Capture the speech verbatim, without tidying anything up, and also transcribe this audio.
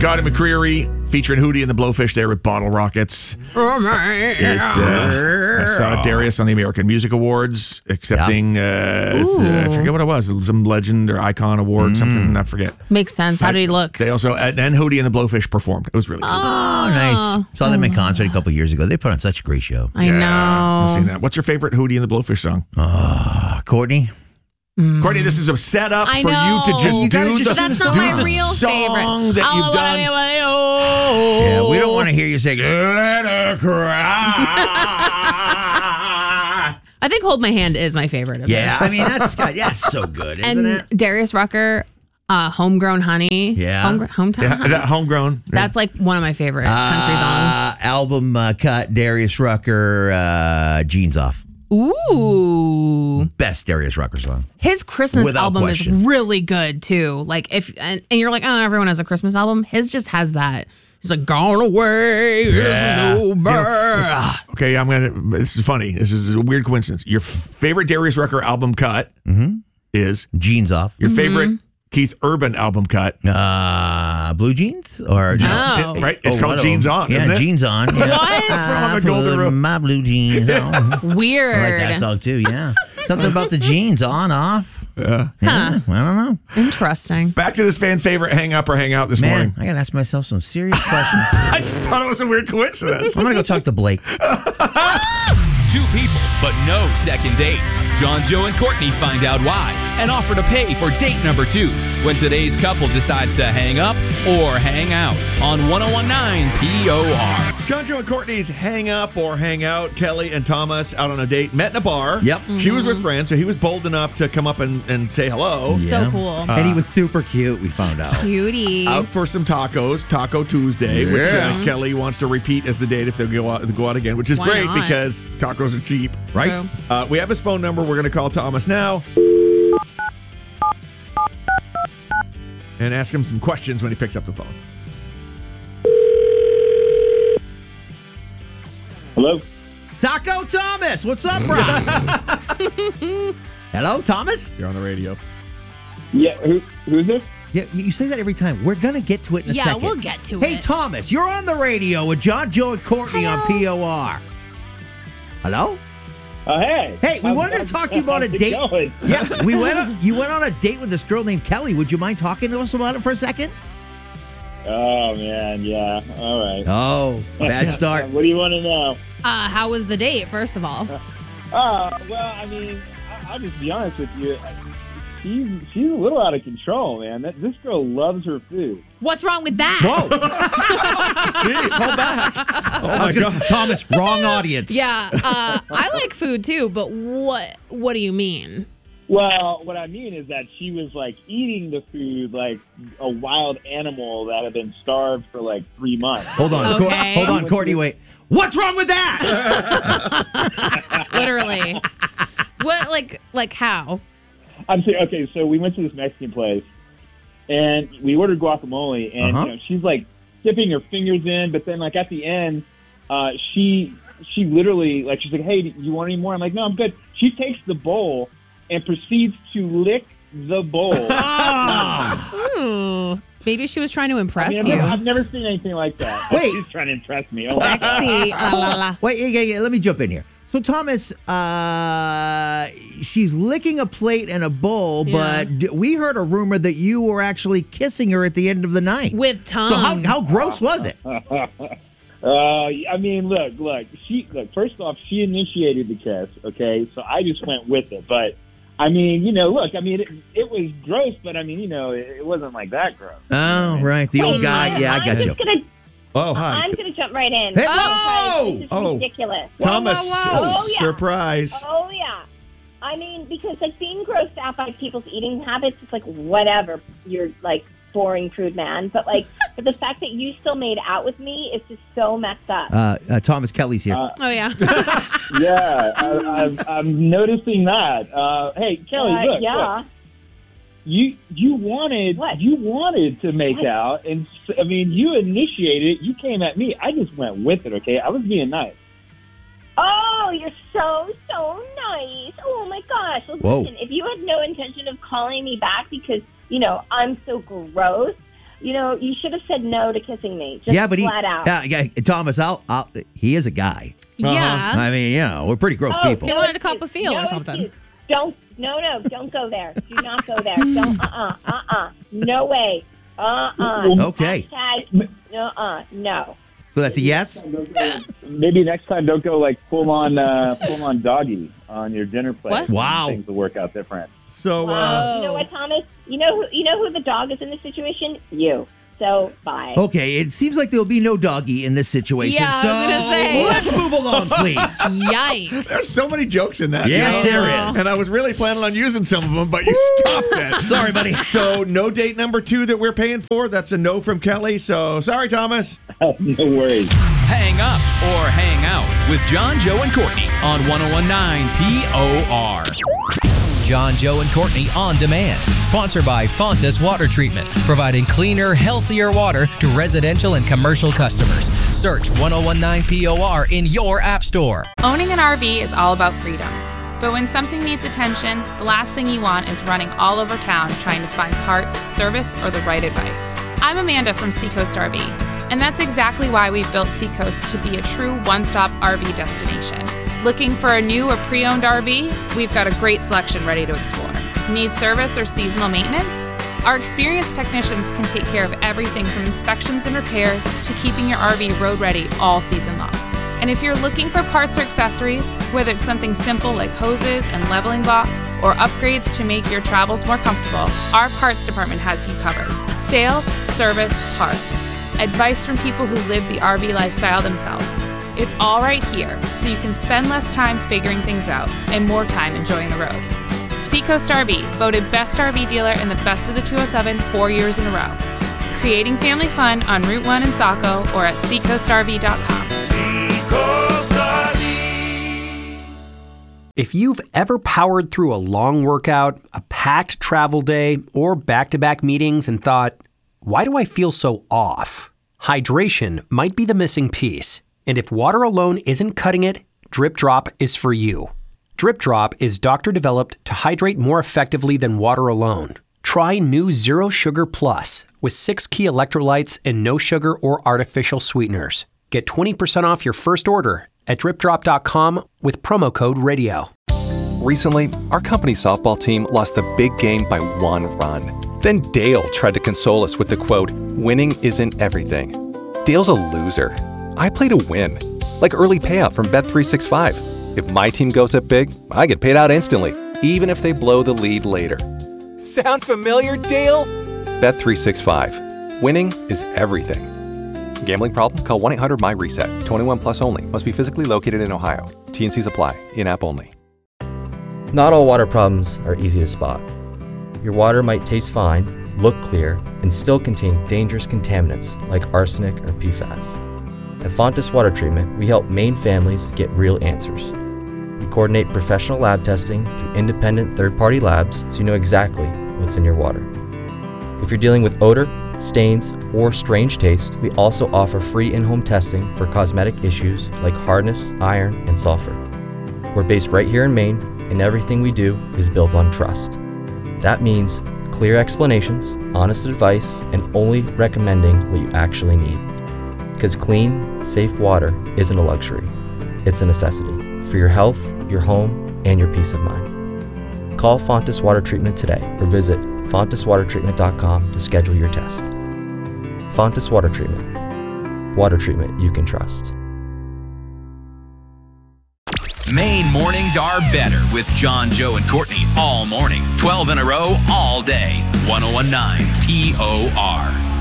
Scotty McCreery featuring Hootie and the Blowfish there with Bottle Rockets. Oh, man. It's, uh, I saw Darius on the American Music Awards accepting, uh, uh, I forget what it was, some legend or icon award, mm. something, I forget. Makes sense. How did he look? They also, and Hootie and the Blowfish performed. It was really cool. Oh, nice. Saw them in concert a couple years ago. They put on such a great show. I yeah, know. I've seen that. What's your favorite Hootie and the Blowfish song? Uh, Courtney. Mm. Courtney, this is a setup I for know. you to just you do just the, That's do not my the real song favorite. that oh, you've done. Yeah, we don't want to hear you say, let her cry. I think Hold My Hand is my favorite of Yeah, this. I mean, that's that's so good, isn't and it? Darius Rucker, uh, Homegrown Honey. Yeah. Home, hometown Yeah, Honey. that homegrown. Yeah. That's like one of my favorite country songs. Uh, album uh, cut, Darius Rucker, uh, Jeans Off. Ooh. Best Darius Rucker song. His Christmas Without album question. is really good too. Like if and, and you're like, oh, everyone has a Christmas album. His just has that. He's like, gone away is Yeah. no bird. Okay, I'm gonna. This is funny. This is a weird coincidence. Your f- favorite Darius Rucker album cut Mm-hmm. is Jeans Off. your Mm-hmm. favorite Keith Urban album cut. Uh, Blue Jeans? Or Oh. Right? It's Oh, called one of Jeans them. On, Yeah, isn't it? Jeans On. Yeah. What? From I the Golden put Road. my blue jeans on. Weird. I like that song too, yeah. Something about the jeans, on, off. Yeah. Yeah, I don't know. Interesting. Back to this fan favorite hang up or hang out this Man, morning. I got to ask myself some serious questions. I just thought it was a weird coincidence. I'm going to go talk to Blake. Two people, but no second date. John, Joe, and Courtney find out why and offer to pay for date number two when today's couple decides to hang up or hang out on one oh one nine P O R. John, Joe, and Courtney's hang up or hang out. Kelly and Thomas out on a date, met in a bar. Yep. She was with friends, so he was bold enough to come up and, and say hello. Yeah. So cool. And he was super cute, we found out. Cutie. Out for some tacos, Taco Tuesday, which uh, Yeah. Kelly wants to repeat as the date if they go out, go out again, which is Why great not? because tacos are cheap. Right? True. Uh, we have his phone number. We're going to call Thomas now and ask him some questions when he picks up the phone. Hello? Taco Thomas, what's up, bro? Hello, Thomas? You're on the radio. Yeah, who, who's this? Yeah, you you say that every time. We're going to get to it in a Yeah, second. we'll get to Hey, it. Thomas, you're on the radio with John, Joe, and Courtney on Hello. P O R. Hello? Uh, hey. Hey, we How's- wanted to how's- talk to you about a how's it date. going? Yeah, we went. On, you went on a date with this girl named Kelly. Would you mind talking to us about it for a second? Oh, man, yeah. All right. Oh, bad start. What do you want to know? Uh, how was the date, first of all? Uh, well, I mean, I- I'll just be honest with you. She's, she's a little out of control, man. That, this girl loves her food. What's wrong with that? Whoa! Jeez, hold back. Oh, I my was gonna, God. Thomas, wrong audience. Yeah, uh, I like food too, but what what do you mean? Well, what I mean is that she was, like, eating the food like a wild animal that had been starved for, like, three months. Hold on, Cour- Okay. hold on, Courtney. Wait. What's wrong with that? Literally. What, like, like how? I'm saying, okay, so we went to this Mexican place, and we ordered guacamole, and Uh-huh. you know, she's like dipping her fingers in, but then like at the end, uh, she she literally like she's like, "Hey, do you want any more?" I'm like, "No, I'm good." She takes the bowl and proceeds to lick the bowl. Ooh, maybe she was trying to I impress mean, I've, you. never, I've never seen anything like that. Wait. She's trying to impress me. Oh, Sexy. La, la, la. Wait, yeah, yeah, yeah. Let me jump in here. So, Thomas, uh, she's licking a plate and a bowl, Yeah. but d- we heard a rumor that you were actually kissing her at the end of the night. With tongue. So, how, how gross was it? Uh, I mean, look, look. She look. First off, she initiated the kiss. Okay, so I just went with it. But I mean, you know, look. I mean, it, it was gross, but I mean, you know, it, it wasn't like that gross. Oh, right. The old guy. Yeah, I got I'm you. just gonna, Oh, hi. I'm gonna jump right in. Hey, because whoa! This is Oh. ridiculous. Thomas, whoa, whoa. Oh, yeah. surprise. Oh yeah. I mean, because like being grossed out by people's eating habits, it's like whatever. You're like boring prude man, but like, but the fact that you still made out with me is just so messed up. Uh, uh, Thomas Kelly's here. Uh, Oh, yeah. Yeah, I, I'm, I'm noticing that. Uh, hey, Kelly, Uh, look, yeah. look. You you wanted What? you wanted to make What? out, and s- I mean, you initiated it. You came at me. I just went with it. Okay, I was being nice. Oh, you're so, so nice. Oh, my gosh. Well, Whoa. listen, if you had no intention of calling me back because, you know, I'm so gross, you know, you should have said no to kissing me. Just yeah, but he, flat out. Yeah, yeah, Thomas, I'll, I'll, he is a guy. Yeah. I mean, you know, we're pretty gross Oh, people. He wanted to cop a feel no or something. excuse. Don't, no, no, don't go there. Do not go there. Don't, uh-uh, uh-uh. No way. Uh-uh. Okay. Hashtag, uh-uh, no. So that's a yes? Maybe next time don't go like full on uh, full on doggy on your dinner plate. What? Wow. Things will work out different. So, uh, Um, you know what, Thomas? You know who, you know who the dog is in this situation? You. So, bye. Okay, it seems like there'll be no doggy in this situation. Yeah, I so was gonna say. let's move along, please. Yikes. there's so many jokes in that. Yes, you know? there is. And I was really planning on using some of them, but you stopped it. Sorry, buddy. So no date number two that we're paying for. That's a no from Kelly. So sorry, Thomas. No worries. Hang up or hang out with John, Joe, and Courtney on ten nineteen P O R. John, Joe, and Courtney On Demand. Sponsored by Fontas Water Treatment, providing cleaner, healthier water to residential and commercial customers. Search ten nineteen P O R in your app store. Owning an R V is all about freedom. But when something needs attention, the last thing you want is running all over town trying to find parts, service, or the right advice. I'm Amanda from Seacoast R V, and that's exactly why we've built Seacoast to be a true one-stop R V destination. Looking for a new or pre-owned R V? We've got a great selection ready to explore. Need service or seasonal maintenance? Our experienced technicians can take care of everything from inspections and repairs to keeping your R V road ready all season long. And if you're looking for parts or accessories, whether it's something simple like hoses and leveling blocks or upgrades to make your travels more comfortable, our parts department has you covered. Sales, service, parts. Advice from people who live the R V lifestyle themselves. It's all right here, so you can spend less time figuring things out and more time enjoying the road. Seacoast R V, voted Best R V Dealer in the Best of the two oh seven four years in a row. Creating family fun on Route one in Saco or at seacoast R V dot com. If you've ever powered through a long workout, a packed travel day, or back-to-back meetings and thought, why do I feel so off? Hydration might be the missing piece. And if water alone isn't cutting it, Drip Drop is for you. Drip Drop is doctor-developed to hydrate more effectively than water alone. Try new Zero Sugar Plus with six key electrolytes and no sugar or artificial sweeteners. Get twenty percent off your first order at drip drop dot com with promo code radio. Recently, our company softball team lost the big game by one run. Then Dale tried to console us with the quote, "Winning isn't everything." Dale's a loser. I play to win, like early payout from Bet three sixty-five. If my team goes up big, I get paid out instantly, even if they blow the lead later. Sound familiar, Dale? Bet three sixty-five. Winning is everything. Gambling problem? Call one eight hundred my reset. twenty-one plus only. Must be physically located in Ohio. T and Cs apply. In-app only. Not all water problems are easy to spot. Your water might taste fine, look clear, and still contain dangerous contaminants like arsenic or P FAS. At Fontas Water Treatment, we help Maine families get real answers. We coordinate professional lab testing through independent third-party labs so you know exactly what's in your water. If you're dealing with odor, stains, or strange taste, we also offer free in-home testing for cosmetic issues like hardness, iron, and sulfur. We're based right here in Maine, and everything we do is built on trust. That means clear explanations, honest advice, and only recommending what you actually need. Because clean, safe water isn't a luxury. It's a necessity for your health, your home, and your peace of mind. Call Fontas Water Treatment today or visit fontas water treatment dot com to schedule your test. Fontas Water Treatment. Water treatment you can trust. Maine mornings are better with John, Joe, and Courtney all morning. twelve in a row, all day. ten nineteen P O R.